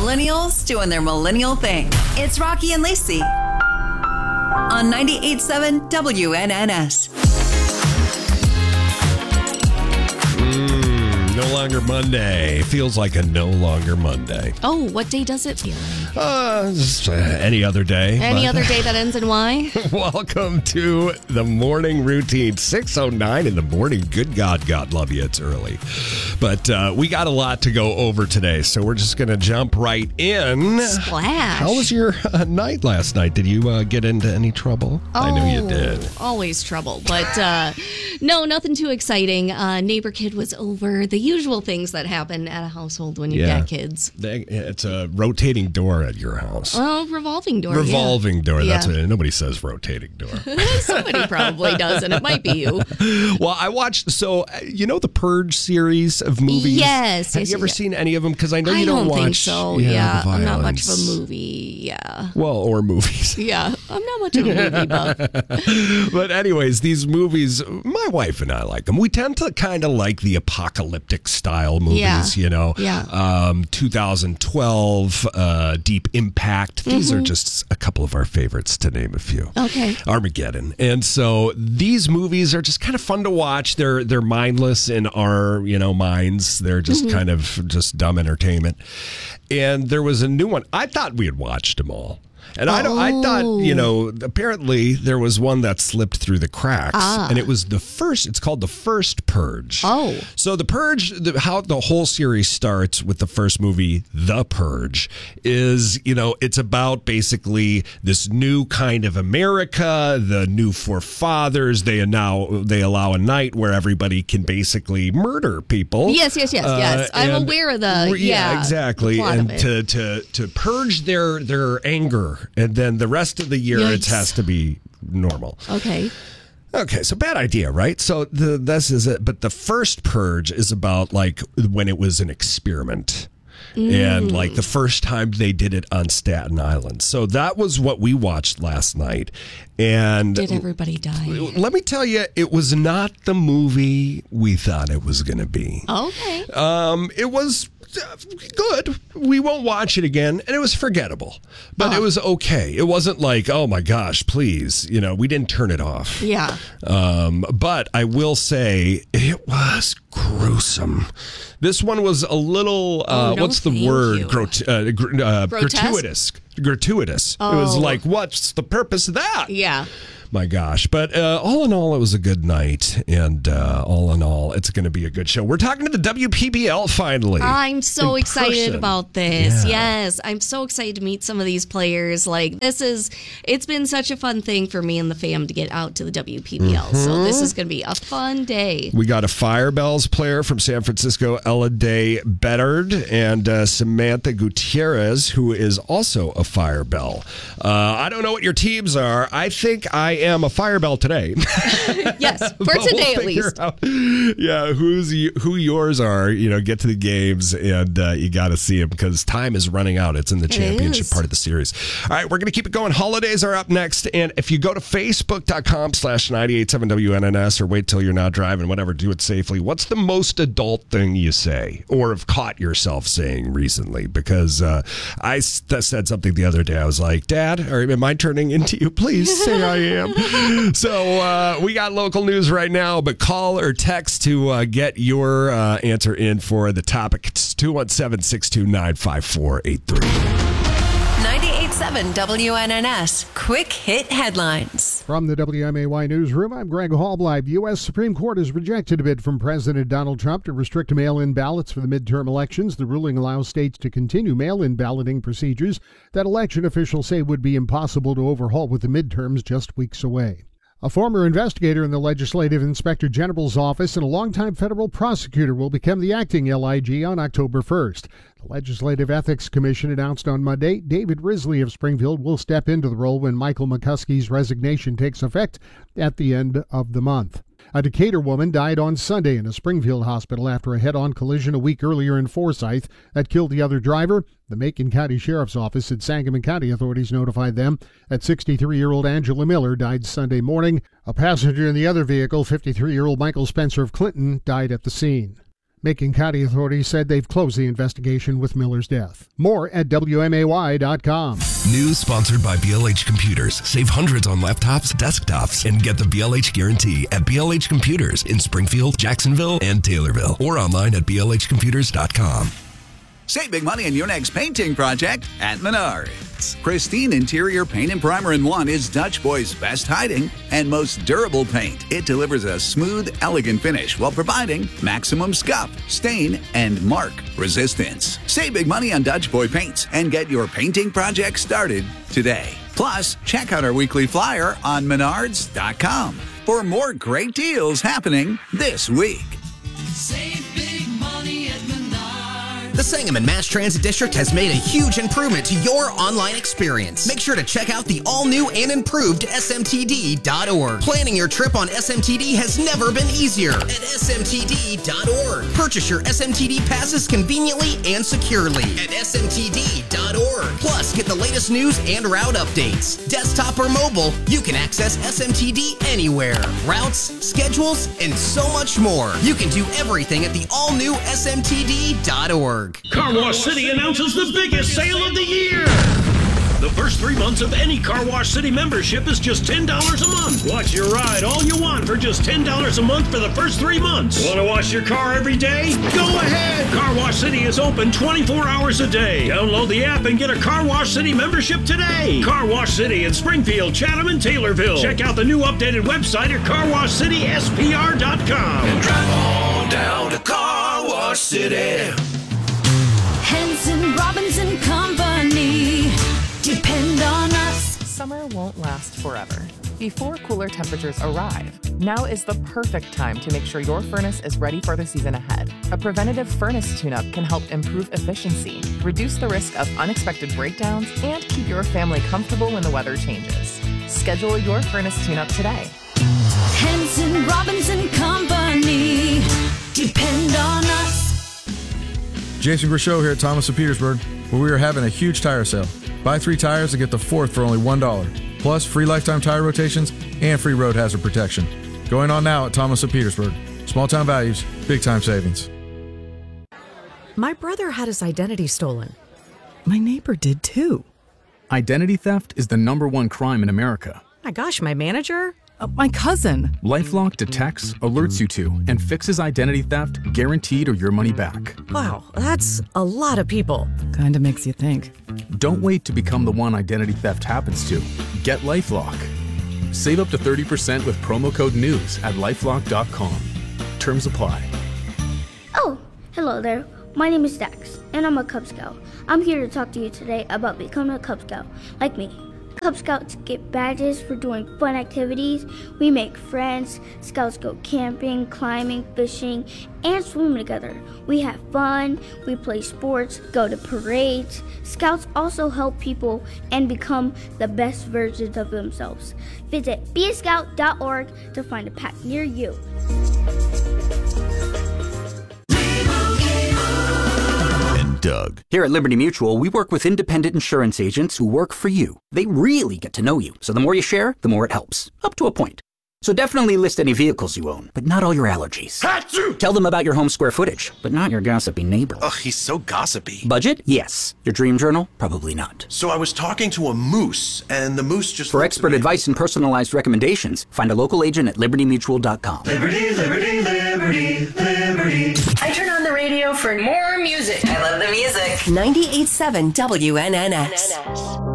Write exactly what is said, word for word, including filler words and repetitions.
Millennials doing their millennial thing. It's Rocky and Lacey on ninety-eight point seven W N N S. Mm, no longer Monday. Feels like a no longer Monday. Oh, what day does it feel like? Uh, just, uh any other day. Any but... other day that ends in Y? Welcome to the morning routine. six oh nine in the morning. Good God, God love you. It's early. But uh, we got a lot to go over today, so we're just going to jump right in. Splash. How was your uh, night last night? Did you uh, get into any trouble? Oh, I know you did. Always trouble. But uh, no, nothing too exciting. Uh, neighbor kid was over. The usual things that happen at a household when you've Yeah. got kids. They, it's a rotating door at your house. Oh, revolving door. Revolving yeah. door. That's yeah. what, nobody says rotating door. Somebody probably does, and it might be you. Well, I watched, so, uh, you know the Purge series of movies? Yes. Have yes, you ever yeah. seen any of them? Because I know you I don't, don't watch. think so. Yeah, the I'm not much of a violence. movie. Yeah. Well, or movies. Yeah, I'm not much of a movie buff. But anyways, these movies, my wife and I like them. We tend to kind of like the apocalyptic style movies, Yeah. you know. Yeah. Um, two thousand twelve, uh, Deep Impact. These Mm-hmm. are just a couple of our favorites, to name a few. Okay. Armageddon. And so these movies are just kind of fun to watch. They're they're mindless in our, you know, minds. They're just Mm-hmm. kind of just dumb entertainment. And there was a new one. I thought we had watched them all. And I don't, I thought, you know, apparently there was one that slipped through the cracks. Ah. And it was the first, it's called The First Purge. Oh. So The Purge, the, how the whole series starts with the first movie, The Purge, is, you know, it's about basically this new kind of America, the new forefathers. They now, they allow a night where everybody can basically murder people. Yes, yes, yes, Uh, yes. I'm and- aware of the, yeah, exactly. the plot And of it. to, to, to purge their, their anger. And then the rest of the year, it Yikes. has to be normal. Okay. Okay, so bad idea, right? So the this is it. But the first purge is about like when it was an experiment. And like the first time they did it on Staten Island. So that was what we watched last night. And Did everybody die? let me tell you, it was not the movie we thought it was going to be. Okay. Um, it was uh, good. We won't watch it again, and it was forgettable. But Uh-huh. it was okay. It wasn't like, oh my gosh, please. You know, we didn't turn it off. Yeah. Um, but I will say it was gruesome. This one was a little, uh, Oh, no, what's the thank word? you. Grot- uh, gr- uh, Grotesque? gratuitous. Gratuitous. It was Oh. like, what's the purpose of that? Yeah. My gosh. But uh, all in all, it was a good night. And uh, all in all, it's going to be a good show. We're talking to the W P B L finally. I'm so in excited person. about this. Yeah. Yes. I'm so excited to meet some of these players. Like, this is, it's been such a fun thing for me and the fam to get out to the W P B L. So this is going to be a fun day. We got a Fire Bells player from San Francisco, Ella Day Bedard, and uh, Samantha Gutierrez, who is also a Fire Bell. Uh, I don't know what your teams are. I think I am a Fire Bell today. Yes. For But today, we'll at figure least. out, yeah, who's y- who yours are. You know, get to the games, and uh, you got to see them because time is running out. It's in the championship is. part of the series. All right, we're going to keep it going. Holidays are up next, and if you go to facebook.com slash 987 WNNS or wait till you're not driving, whatever, do it safely. What's the most adult thing you say or have caught yourself saying recently? Because uh, I s- said something the other day. I was like, Dad, or am I turning into you? Please say I am. So uh, we got local news right now, but call or text to uh, get your uh, answer in for the topic. It's two one seven, six two nine, five four eight three. ninety-eight point seven W N N S. Quick hit headlines. From the W M A Y Newsroom, I'm Greg Hallbleib. The U S Supreme Court has rejected a bid from President Donald Trump to restrict mail-in ballots for the midterm elections. The ruling allows states to continue mail-in balloting procedures that election officials say would be impossible to overhaul with the midterms just weeks away. A former investigator in the Legislative Inspector General's office and a longtime federal prosecutor will become the acting L I G on October first. The Legislative Ethics Commission announced on Monday David Risley of Springfield will step into the role when Michael McCuskey's resignation takes effect at the end of the month. A Decatur woman died on Sunday in a Springfield hospital after a head-on collision a week earlier in Forsyth that killed the other driver. The Macon County Sheriff's Office at Sangamon County authorities notified them that sixty-three-year-old Angela Miller died Sunday morning. A passenger in the other vehicle, fifty-three-year-old Michael Spencer of Clinton, died at the scene. Macon County authorities said they've closed the investigation with Miller's death. More at W M A Y dot com. News sponsored by B L H Computers. Save hundreds on laptops, desktops, and get the B L H guarantee at B L H Computers in Springfield, Jacksonville, and Taylorville, or online at B L H computers dot com. Save big money on your next painting project at Menards. Pristine interior paint and primer in one is Dutch Boy's best hiding and most durable paint. It delivers a smooth, elegant finish while providing maximum scuff, stain, and mark resistance. Save big money on Dutch Boy paints and get your painting project started today. Plus, check out our weekly flyer on menards dot com for more great deals happening this week. Save big money at Menards. The Sangamon Mass Transit District has made a huge improvement to your online experience. Make sure to check out the all-new and improved S M T D dot org. Planning your trip on S M T D has never been easier at S M T D dot org. Purchase your S M T D passes conveniently and securely at S M T D dot org. Plus, get the latest news and route updates. Desktop or mobile, you can access S M T D anywhere. Routes, schedules, and so much more. You can do everything at the all-new S M T D dot org. Car Wash City announces the biggest sale of the year. The first three months of any Car Wash City membership is just ten dollars a month. Watch your ride all you want for just ten dollars a month for the first three months. Want to wash your car every day? Go ahead. Car Wash City is open twenty-four hours a day. Download the app and get a Car Wash City membership today. Car Wash City in Springfield, Chatham, and Taylorville. Check out the new updated website at car wash city s p r dot com. And drive on down to Car Wash City. Henson, Robinson Company. Depend on us. Summer won't last forever. Before cooler temperatures arrive, now is the perfect time to make sure your furnace is ready for the season ahead. A preventative furnace tune-up can help improve efficiency, reduce the risk of unexpected breakdowns, and keep your family comfortable when the weather changes. Schedule your furnace tune-up today. Henson, Robinson Company. Depend on us. Jason Grishow here at Thomas of Petersburg, where we are having a huge tire sale. Buy three tires and get the fourth for only one dollar. Plus, free lifetime tire rotations and free road hazard protection. Going on now at Thomas of Petersburg. Small town values, big time savings. My brother had his identity stolen. My neighbor did too. Identity theft is the number one crime in America. My gosh, my manager? Uh, my cousin. LifeLock detects, alerts you to, and fixes identity theft guaranteed or your money back. Wow, that's a lot of people. Kinda makes you think. Don't wait to become the one identity theft happens to. Get LifeLock. Save up to thirty percent with promo code NEWS at lifelock dot com. Terms apply. Oh, hello there. My name is Dax, and I'm a Cub Scout. I'm here to talk to you today about becoming a Cub Scout, like me. Cub Scouts get badges for doing fun activities. We make friends. Scouts go camping, climbing, fishing, and swimming together. We have fun. We play sports, go to parades. Scouts also help people and become the best versions of themselves. Visit be a scout dot org to find a pack near you. Doug. Here at Liberty Mutual, we work with independent insurance agents who work for you. They really get to know you, so the more you share, the more it helps. Up to a point. So definitely list any vehicles you own, but not all your allergies. Achoo! Tell them about your home square footage, but not your gossipy neighbor. Ugh, he's so gossipy. Budget? Yes. Your dream journal? Probably not. So I was talking to a moose, and the moose just... For expert advice and personalized recommendations, find a local agent at liberty mutual dot com. Liberty, liberty, liberty, liberty. I turn on the radio for more music. I love the music. ninety-eight point seven W N N S.